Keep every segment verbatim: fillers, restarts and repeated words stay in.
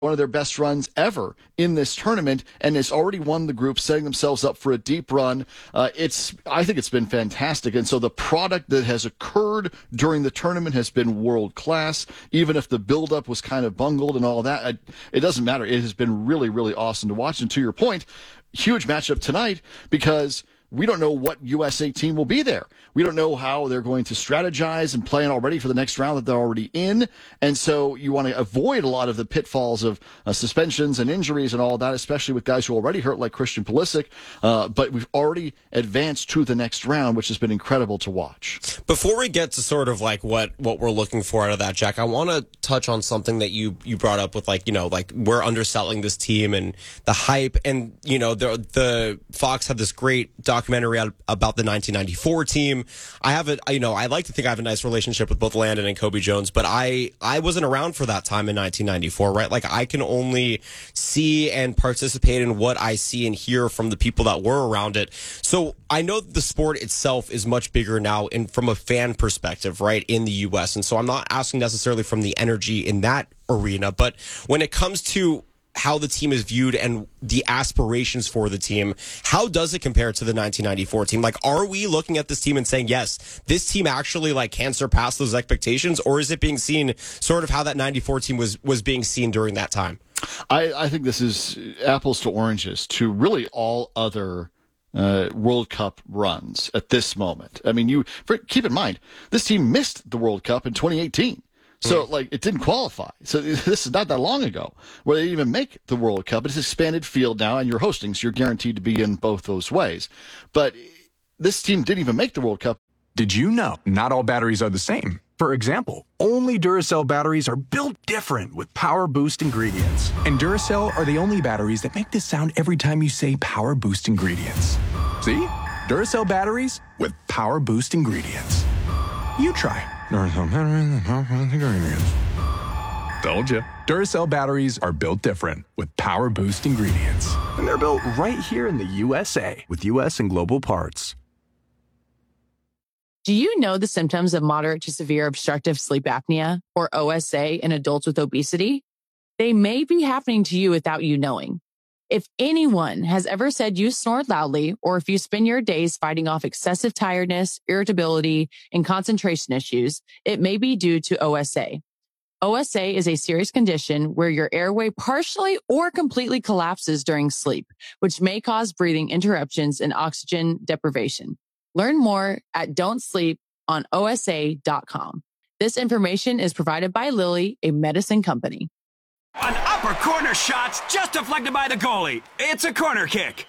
one of their best runs ever in this tournament, and has already won the group, setting themselves up for a deep run. Uh, it's, I think it's been fantastic. And so the product that has occurred during the tournament has been world class. Even if the buildup was kind of bungled and all that, it doesn't matter. It has been really, really awesome to watch. And to your point, huge matchup tonight, because we don't know what U S A team will be there. We don't know how they're going to strategize and plan already for the next round that they're already in. And so you want to avoid a lot of the pitfalls of uh, suspensions and injuries and all of that, especially with guys who are already hurt like Christian Pulisic. Uh, but we've already advanced to the next round, which has been incredible to watch. Before we get to sort of like what, what we're looking for out of that, Jack, I want to touch on something that you, you brought up with, like, you know, like we're underselling this team and the hype. And, you know, the, the Fox had this great documentary about the nineteen ninety-four team. I have a, you know, I like to think I have a nice relationship with both Landon and Kobe Jones, but I, I wasn't around for that time in nineteen ninety-four, right? Like, I can only see and participate in what I see and hear from the people that were around it. So I know the sport itself is much bigger now in, from a fan perspective, right, in the U S. And so I'm not asking necessarily from the energy in that arena, but when it comes to how the team is viewed and the aspirations for the team, how does it compare to the nineteen ninety-four team? Like, are we looking at this team and saying, yes, this team actually like can surpass those expectations, or is it being seen sort of how that ninety-four team was was being seen during that time? I, I think this is apples to oranges to really all other uh, World Cup runs at this moment. I mean, you for, keep in mind, this team missed the World Cup in twenty eighteen. So, like, it didn't qualify. So this is not that long ago where they didn't even make the World Cup. It's an expanded field now, and you're hosting, so you're guaranteed to be in both those ways. But this team didn't even make the World Cup. Did you know not all batteries are the same? For example, only Duracell batteries are built different with Power Boost ingredients. And Duracell are the only batteries that make this sound every time you say Power Boost ingredients. See? Duracell batteries with Power Boost ingredients. You try. Duracell batteries with Power Boost ingredients. Told you. Duracell batteries are built different with Power Boost ingredients. And they're built right here in the U S A with U S and global parts. Do you know the symptoms of moderate to severe obstructive sleep apnea, or O S A, in adults with obesity? They may be happening to you without you knowing. If anyone has ever said you snore loudly, or if you spend your days fighting off excessive tiredness, irritability, and concentration issues, it may be due to O S A. O S A is a serious condition where your airway partially or completely collapses during sleep, which may cause breathing interruptions and oxygen deprivation. Learn more at don't sleep on O S A dot com. This information is provided by Lilly, a medicine company. An upper corner shot's just deflected by the goalie. It's a corner kick.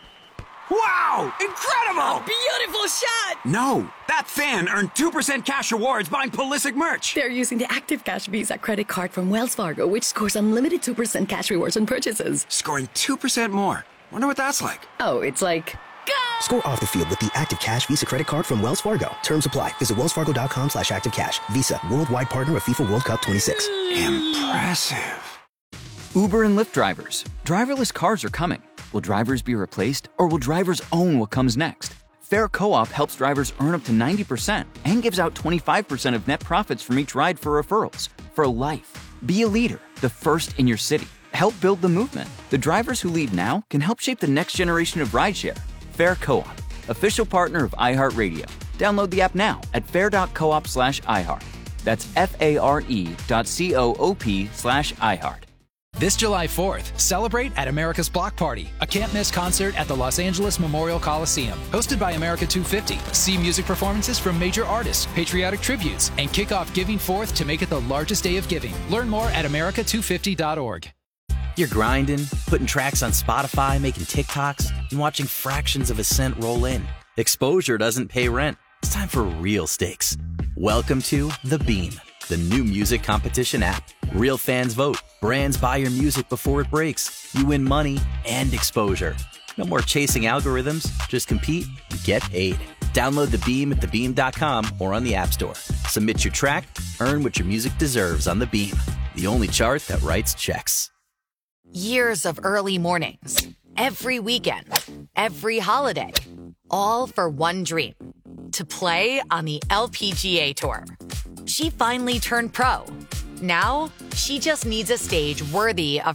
Wow! Incredible! A beautiful shot! No, that fan earned two percent cash rewards buying Pulisic merch. They're using the Active Cash Visa credit card from Wells Fargo, which scores unlimited two percent cash rewards on purchases. Scoring two percent more. Wonder what that's like. Oh, it's like... Go! Score off the field with the Active Cash Visa credit card from Wells Fargo. Terms apply. Visit wellsfargo.com slash active cash. Visa, worldwide partner of FIFA World Cup twenty-six. Impressive. Uber and Lyft drivers. Driverless cars are coming. Will drivers be replaced, or will drivers own what comes next? Fair Co-op helps drivers earn up to ninety percent and gives out twenty-five percent of net profits from each ride for referrals. For life. Be a leader, the first in your city. Help build the movement. The drivers who lead now can help shape the next generation of rideshare. Fair Co-op, official partner of iHeartRadio. Download the app now at fair.coop slash iHeart. That's F-A-R-E dot C-O-O-P slash iHeart. This July fourth, celebrate at America's Block Party, a can't-miss concert at the Los Angeles Memorial Coliseum. Hosted by America two fifty. See music performances from major artists, patriotic tributes, and kick off Giving Fourth to make it the largest day of giving. Learn more at America two fifty dot org. You're grinding, putting tracks on Spotify, making TikToks, and watching fractions of a cent roll in. Exposure doesn't pay rent. It's time for real stakes. Welcome to The Beam, the new music competition app. Real fans vote. Brands buy your music before it breaks. You win money and exposure. No more chasing algorithms. Just compete and get paid. Download The Beam at the beam dot com or on the App Store. Submit your track. Earn what your music deserves on The Beam, the only chart that writes checks. Years of early mornings, every weekend, every holiday, all for one dream, to play on the L P G A Tour. She finally turned pro, Now, she just needs a stage worthy of